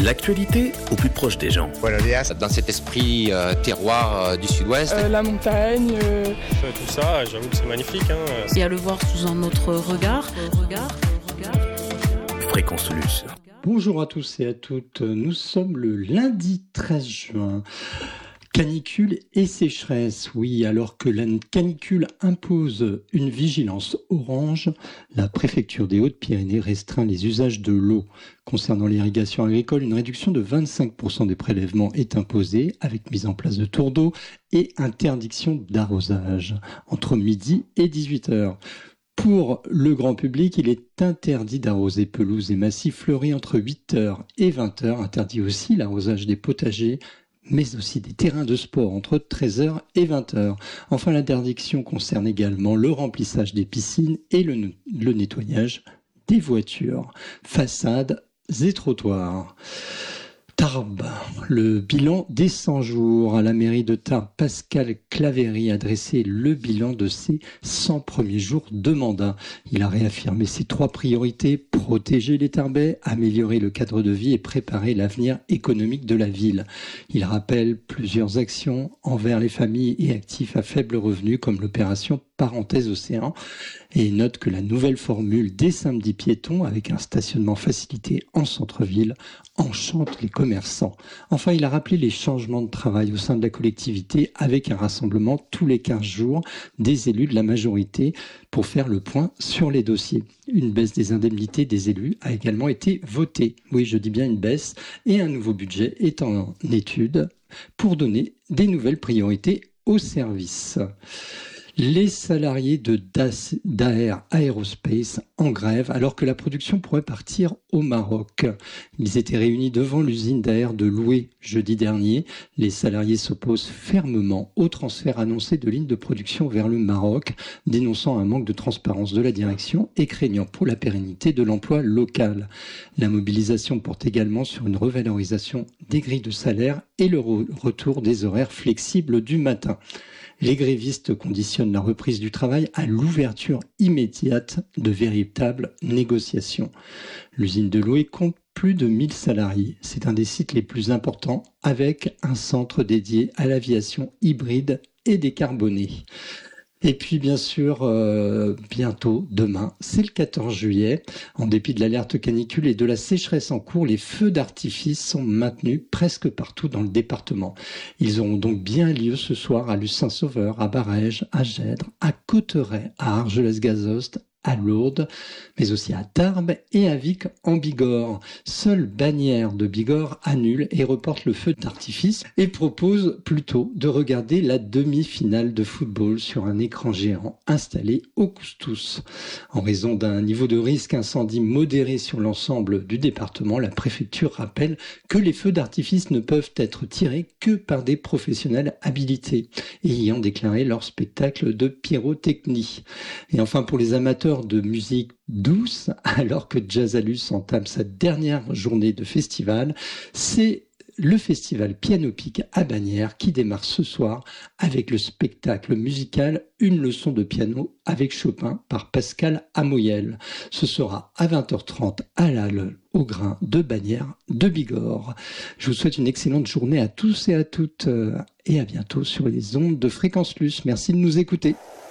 L'actualité au plus proche des gens. Dans cet esprit terroir du sud-ouest. La montagne. Tout ça, j'avoue que c'est magnifique. Et à le voir sous un autre regard. Fréquence Luce. Bonjour à tous et à toutes, nous sommes le lundi 13 juin. Canicule et sécheresse, oui, alors que la canicule impose une vigilance orange, la préfecture des Hautes-Pyrénées restreint les usages de l'eau. Concernant l'irrigation agricole, une réduction de 25% des prélèvements est imposée, avec mise en place de tours d'eau et interdiction d'arrosage entre midi et 18h. Pour le grand public, il est interdit d'arroser pelouses et massifs fleuris entre 8h et 20h, interdit aussi l'arrosage des potagers, mais aussi des terrains de sport entre 13h et 20h. Enfin, l'interdiction concerne également le remplissage des piscines et le nettoyage des voitures, façades et trottoirs. Tarbes, le bilan des 100 jours. À la mairie de Tarbes, Pascal Claverie a dressé le bilan de ses 100 premiers jours de mandat. Il a réaffirmé ses 3 priorités: protéger les Tarbais, améliorer le cadre de vie et préparer l'avenir économique de la ville. Il rappelle plusieurs actions envers les familles et actifs à faible revenu, comme l'opération Parenthèse Océan, et note que la nouvelle formule des samedis piétons, avec un stationnement facilité en centre-ville, enchante les commerçants. Enfin, il a rappelé les changements de travail au sein de la collectivité, avec un rassemblement tous les 15 jours des élus de la majorité pour faire le point sur les dossiers. Une baisse des indemnités des élus a également été votée. Oui, je dis bien une baisse, et un nouveau budget est en étude pour donner des nouvelles priorités aux services. Les salariés de Daher Aerospace en grève alors que la production pourrait partir au Maroc. Ils étaient réunis devant l'usine Daher de Loué jeudi dernier. Les salariés s'opposent fermement au transfert annoncé de lignes de production vers le Maroc, dénonçant un manque de transparence de la direction et craignant pour la pérennité de l'emploi local. La mobilisation porte également sur une revalorisation des grilles de salaire et le retour des horaires flexibles du matin. Les grévistes conditionnent la reprise du travail à l'ouverture immédiate de véritables négociations. L'usine de Loué compte plus de 1000 salariés. C'est un des sites les plus importants, avec un centre dédié à l'aviation hybride et décarbonée. Et puis bien sûr, bientôt, demain, c'est le 14 juillet. En dépit de l'alerte canicule et de la sécheresse en cours, les feux d'artifice sont maintenus presque partout dans le département. Ils auront donc bien lieu ce soir à Luce-Saint-Sauveur, à Barèges, à Gèdre, à Cauterets, à Argelès-Gazost, à Lourdes, mais aussi à Tarbes et à Vic en Bigorre. Seule Bagnères de Bigorre annule et reporte le feu d'artifice et propose plutôt de regarder la demi-finale de football sur un écran géant installé au Coustus. En raison d'un niveau de risque incendie modéré sur l'ensemble du département, la préfecture rappelle que les feux d'artifice ne peuvent être tirés que par des professionnels habilités et ayant déclaré leur spectacle de pyrotechnie. Et enfin, pour les amateurs de musique douce, alors que Jazzalus entame sa dernière journée de festival, c'est le festival Piano Pic à Bagnères qui démarre ce soir avec le spectacle musical Une leçon de piano avec Chopin par Pascal Amoyel. Ce sera à 20h30 à l'Halle au Grain de Bagnères de Bigorre. Je vous souhaite une excellente journée à tous et à toutes et à bientôt sur les ondes de Fréquence Luce. Merci de nous écouter.